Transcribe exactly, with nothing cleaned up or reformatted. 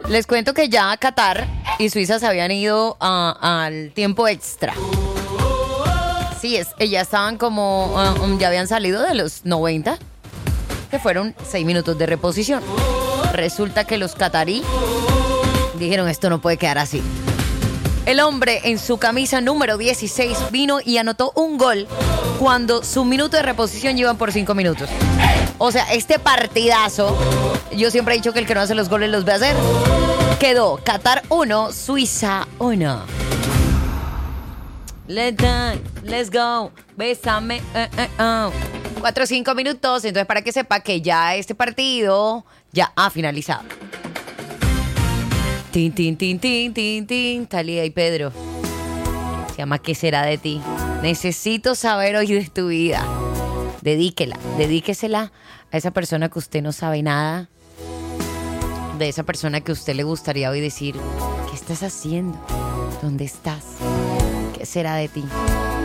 Les cuento que ya Qatar y Suiza se habían ido a- al tiempo extra. Sí, es, ya estaban como, uh, ya habían salido de los noventa, que fueron seis minutos de reposición. Resulta que los catarí dijeron, esto no puede quedar así. El hombre en su camisa número dieciséis vino y anotó un gol cuando su minuto de reposición llevan por cinco minutos. O sea, este partidazo, yo siempre he dicho que el que no hace los goles los ve hacer. Quedó Qatar uno, Suiza uno. Let's dance, let's go, bésame. Uh, uh, uh. Cuatro o cinco minutos, entonces para que sepa que ya este partido ya ha finalizado. Tin, tin, tin, tin, tin, tin. Talía y Pedro. Se llama ¿Qué será de ti? Necesito saber hoy de tu vida. Dedíquela, dedíquesela a esa persona que usted no sabe nada. De esa persona que a usted le gustaría hoy decir, ¿qué estás haciendo? ¿Dónde estás? ¿Qué será de ti?